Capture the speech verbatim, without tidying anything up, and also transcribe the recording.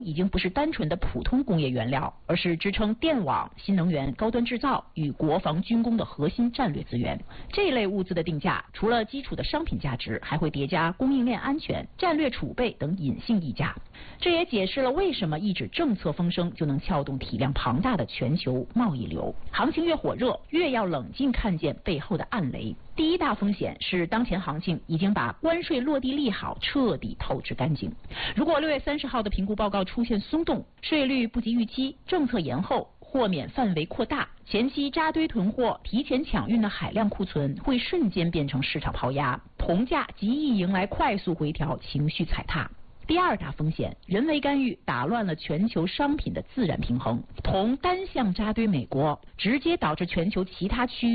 已经不是单纯的普通工业原料，而是支撑电网、新能源、高端制造与国防军工的核心战略资源。这类物资的定价，除了基础的商品价值，还会叠加供应链安全、战略储备等隐性溢价。这也解释了为什么一纸政策风声就能撬动体量庞大的全球贸易流。行情越火热，越要冷静看见背后的暗雷。第一大风险是当前行情已经把关税落地利好彻底透支干净。如果六月三十号的评估报告出现松动，税率不及预期，政策延后，豁免范围扩大，前期扎堆囤货、提前抢运的海量库存会瞬间变成市场抛压，铜价极易迎来快速回调，情绪踩踏。第二大风险，人为干预打乱了全球商品的自然平衡，铜单向扎堆美国，直接导致全球其他区域